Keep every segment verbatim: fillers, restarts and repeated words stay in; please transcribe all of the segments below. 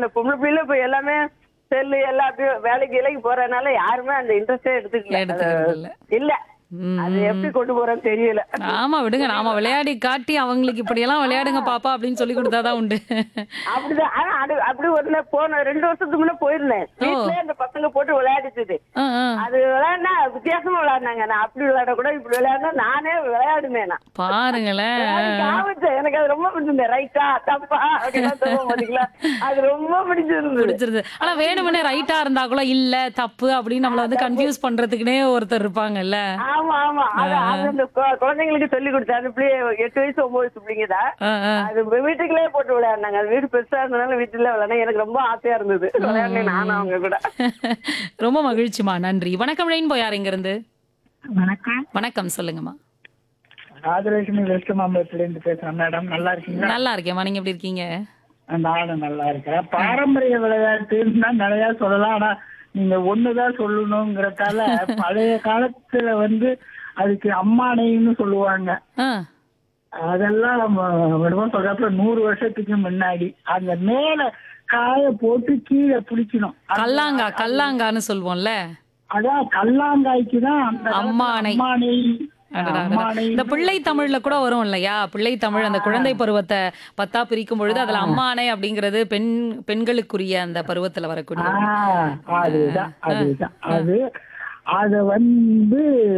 அந்த பொம்பளை பிள்ளை இப்ப எல்லாமே செல்லு எல்லாத்தையும் வேலைக்கு வேலைக்கு போறதுனால யாருமே அந்த இன்ட்ரெஸ்டே எடுத்துக்கல. எடுத்துக்கிறது இல்ல. இல்ல ம், அது ம், எப்படி ம். கொண்டு போறேன்னு தெரியல. ஆமா விடுங்க. நாம விளையாடி காட்டி அவங்களுக்கு இப்படியெல்லாம் விளையாடுங்க பாப்பா அப்படின்னு சொல்லி கொடுத்தாதான் உண்டு. அப்படிதான். ஆனா அது அப்படி ஒரு நாள் போன ரெண்டு வருஷத்துக்கு முன்ன போயிருந்தேன். ஓ. வீட்லயே அந்த பசங்க போட்டு விளையாடிச்சுது. ஆ, ஆ. அது விளையாடினா வித்தியாசமா விளையாடினாங்க. நான் அப்படி விளையாட கூட இப்படி விளையாடினா நானே விளையாடுமே. நான் பாருங்களேன். விளையாடி காமிச்சேன். எனக்கு அது ரொம்ப பிடிச்சிருந்தேன். ரைட்டா தப்பா அப்படிலாம் சொல்லுவோம் பாத்தீங்களா, அது ரொம்ப பிடிச்சிருந்தது. பிடிச்சிருது. ஆனா வேணும்னே ரைட்டா இருந்தா கூட இல்ல தப்பு அப்படின்னு நம்மள வந்து கன்ஃபியூஸ் பண்றதுக்குனே ஒருத்தர் இருப்பாங்கல்ல. ஆமா ஆமா அது அது அந்த கு- குழந்தைங்களுக்கு சொல்லி கொடுத்தேன். அந்த பிள்ளைய எட்டு வயசு ஒன்பது வயசு பிள்ளைங்கதான். ஆ, ஆ. அது வீட்டுக்குள்ளே போட்டு விளையாடினாங்க. அது வீடு பெருசா இருந்ததுனால வீட்டுல விளையாட எனக்கு ரொம்ப ஆசையா இருந்தது. விளையாடினேன் நானும் அவங்க கூட. ரொம்ப மகிழ்ச்சிமா. நன்றி. வணக்கம் ரெயின்போ. யார் இங்க இருந்து? வணக்கம். வணக்கம் சொல்லுங்கம்மா. ராஜலட்சுமி வெஸ்ட் மாம்பலத்துல இருந்து பேசுறேன் மேடம். நல்லா இருக்கீங்களா? நல்லா இருக்கேம்மா. நீங்க எப்படி இருக்கீங்க? நானும் நல்லா இருக்கிறேன். பாரம்பரிய விளையாட்டுன்னா நிறைய சொல்லலாம். ஆனா நீங்க ஒண்ணுதான் சொல்லணுங்கிறதால பழைய காலத்துல வந்து அதுக்கு அம்மானைன்னு சொல்லுவாங்க. ஆ. அதெல்லாம் நம்ம சொல்றப்ப நூறு வருஷத்துக்கு முன்னாடி அந்த மேல காய போட்டு கீழே பிடிக்கணும். கல்லாங்கா கல்லாங்கான்னு சொல்லுவோம்ல. அதான் கல்லாங்காய்க்கு தான் அந்த காலத்துல அம்மானை. அம்மானை அடடா, அடடா. அம்மானை இந்த பிள்ளை தமிழ்ல கூட வரும் இல்லையா? பிள்ளை தமிழ் அந்த குழந்தை பருவத்தை பத்தா பிரிக்கும் பொழுது அதுல அம்மானை அப்படிங்கிறது பெண் பெண்களுக்குரிய அந்த பருவத்துல வரக்கூடிய. ஆஹ் அதுதான் அதுதான் அது அத வந்து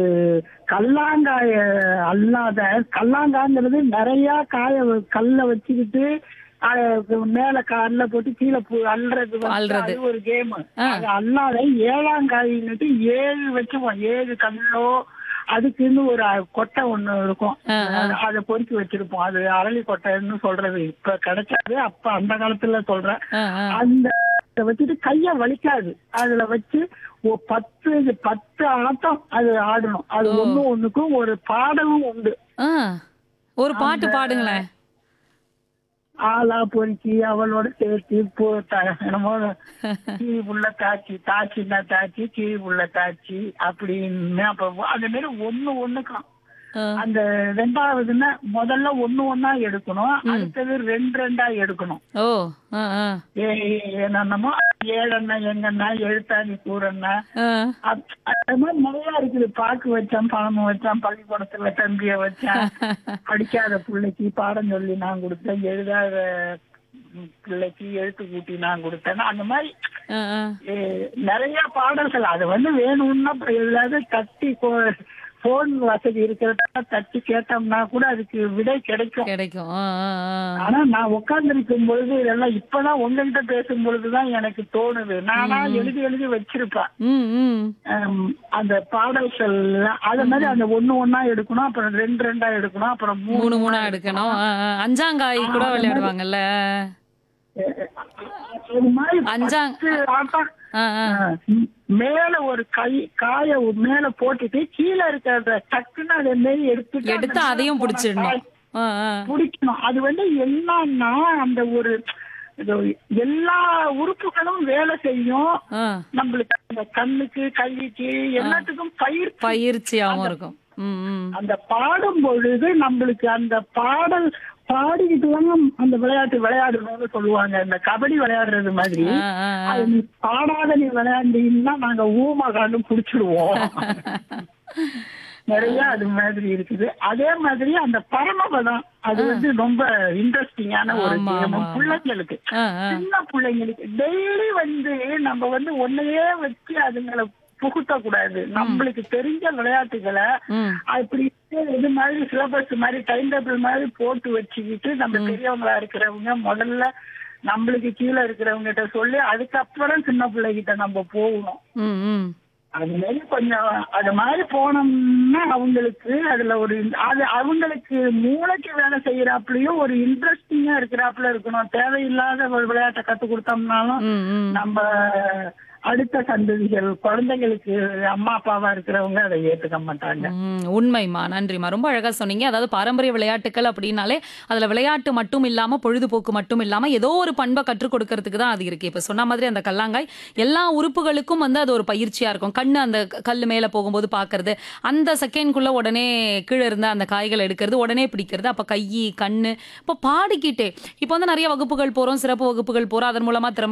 கல்லாங்காய அல்லாத கல்லாங்காங்கிறது நிறைய காய வ- கல்ல வச்சுக்கிட்டு அஹ், மேல கல்ல போட்டு கீழே பு- அள்ளுறது வந்து அள்ளுறது. அது ஒரு கேம். அது அல்லாத ஏழாங்காயின்னுட்டு ஏழு வச்சுப்போம். ஏழு கல்லோ அதுக்குன்னு ஒரு அ- கொட்டை ஒண்ணு இருக்கும். அத- அதை பொறுக்கி வச்சிருப்போம். அது அரளி கொட்டைன்னு சொல்றது இப்ப கிடைக்காது. அப்ப அந்த காலத்துல சொல்றேன். ஆ, ஆ. அந்த இத வச்சுட்டு கைய வலிக்காது. அதுல வச்சு ஒ- பத்து பத்து ஆட்டம் அது ஆடணும். அது ஒண்ணு ஒண்ணுக்கும் ஒரு பாடலும் உண்டு. ஆ. ஒரு பாட்டு பாடுங்களேன். ஆலா பொறுக்கி அவளோட சேர்த்து போ த- என்னமோ கீழ் உள்ள தாச்சி தாச்சின்னா தாச்சி கீழ் உள்ள தாச்சி அப்படின்னு. அப்ப அந்த மாதிரி ஒண்ணு ஒண்ணுக்கும் ஆ. அந்த ரெண்டாவதுன்னா முதல்ல ஒண்ணு ஒண்ணா எடுக்கணும். அடுத்தது ரெண்டு ரெண்டா எடுக்கணும். ஓ. ஆ, ஆ. ஏ என்னமோ ஏழண்ணா எங்கண்ணா எழுத்தாணி கூறண்ணா ஆ. அப்- அது மாதிரி நிறைய இருக்குது. பாக்கு வச்சான் பணமும் வச்சான் பள்ளிக்கூடத்துல தம்பிய வச்சான் படிக்காத பிள்ளைக்கு பாடம் சொல்லி நான் கொடுத்தேன் எழுதாத ம், பிள்ளைக்கு எழுத்து கூட்டி நான் கொடுத்தேன். அந்த மாதிரி ஆ, ஆ. ஏ, நிறைய பாடல்கள். அது வந்து வேணும்னா இப்ப எதாவது தட்டி போன் வசதி இருக்கிறத தட்டி கேட்டோம்னா கூட அதுக்கு விடை கிடைக்கும். கிடைக்கும். ஆ, ஆ, ஆ. ஆனா நான் உட்கார்ந்து இருக்கும் பொழுது இதெல்லாம் இப்பதான் உங்ககிட்ட பேசும் பொழுதுதான் எனக்கு தோணுது. நானா எழுதி எழுதி வச்சிருப்பேன் ம், ம். ஆம், அந்த பாடல்கள். அது மாதிரி அந்த ஒண்ணு ஒண்ணா எடுக்கணும். அப்புறம் ரெண்டு ரெண்டா எடுக்கணும். அப்புறம் மூணு மூணு மூணா எடுக்கணும். ஆ, ஆ. அஞ்சாங்காய் கூட விளையாடுவாங்கல்ல. அது மாதிரி அஞ்சாங் பத்து ஆட்டம். ஆ, ஆ. ஆ, ம், மேல ஒரு கை காய மேல போட்டுட்டு கீழே இருக்கிற டக்குன்னு அதை மாரி எடுத்துட்டு எடுத்து அந்த அதையும் மேல போன பிடிச்சிடணும். காய் ஆ, ஆ. பிடிக்கணும். அது வந்து என்னன்னா அந்த ஒரு இது எல்லா உறுப்புகளும் வேலை செய்யும். ஆ. நம்மளுக்கு அந்த கண்ணுக்கு கைக்கு எல்லாத்துக்கும் பயிர் பயிற்சியாவும் இருக்கும். ம், ம். அந்த பாடும் பொழுது நம்மளுக்கு அந்த பாடல் பாடிக்கிட்டு தான் அந்த விளையாட்டு விளையாடணும்னு சொல்லுவாங்க. இந்த கபடி விளையாடுறது மாதிரி. ஆ, ஆ, ஆ. அது நீ பாடாத நீ விளையாண்டீங்கன்னா நாங்க ஊமகான்னு புடிச்சிடுவோம். நிறைய அது மாதிரி இருக்குது. அதே மாதிரி அந்த பரமபதம் அது வந்து ரொம்ப இன்ட்ரெஸ்டிங்கான ஒரு ஆமா, கேம் ஆமா. பிள்ளைங்களுக்கு. ஆ, ஆ. சின்ன பிள்ளைங்களுக்கு டெய்லி வந்து நம்ம வந்து ஒன்னையே வச்சு அதுங்களை புகுத்த கூடாது. நம்மளுக்கு தெரிஞ்ச விளையாட்டுகளை ம். அப்படி இது மாதிரி சிலபஸ் மாதிரி டைம் டேபிள் மாதிரி போட்டு வச்சுக்கிட்டு நம்ம பெரியவங்களா இருக்கிறவங்க முதல்ல நம்மளுக்கு கீழே இருக்கிறவங்க கிட்ட சொல்லி அதுக்கப்புறம் சின்ன பிள்ளைகிட்ட நம்ம போகணும். ம், ம். அது மாதிரி கொஞ்சம் அது மாதிரி போனோம்னா அவங்களுக்கு அதுல ஒரு அது அவங்களுக்கு மூளைக்கு வேலை செய்யறாப்புலயும் ஒரு இன்ட்ரெஸ்டிங்கா இருக்கிறாப்புல இருக்கணும். தேவையில்லாத ஒரு விளையாட்டை கத்து கொடுத்தோம்னாலும் ம், ம். நம்ம அடுத்த சந்ததிகள் குழந்தைகளுக்கு அம்மா அப்பாவா இருக்கிறவங்க அதை ஏத்துக்க மாட்டாங்க. ம், உண்மைமா. நன்றிமா. ரொம்ப அழகா சொன்னீங்க. அதாவது பாரம்பரிய விளையாட்டுக்கள் அப்படின்னாலே அதுல விளையாட்டு மட்டும் இல்லாம பொழுதுபோக்கு மட்டும் இல்லாம ஏதோ ஒரு பண்பை கற்றுக் கொடுக்கறதுக்கு தான் அது இருக்கு. இப்ப சொன்ன மாதிரி அந்த கல்லாங்காய் எல்லா உறுப்புகளுக்கும் வந்து அது ஒரு பயிற்சியா இருக்கும். கண்ணு அந்த கல்லு மேல போகும்போது பாக்குறது, அந்த செகண்ட்குள்ள உடனே கீழே இருந்த அந்த காய்களை எடுக்கிறது, உடனே பிடிக்கிறது, அப்ப கை கண்ணு இப்போ பாடிக்கிட்டே இப்போ வந்து நிறைய வகுப்புகள் போறோம், சிறப்பு வகுப்புகள் போறோம், அதன் மூலமா திறமை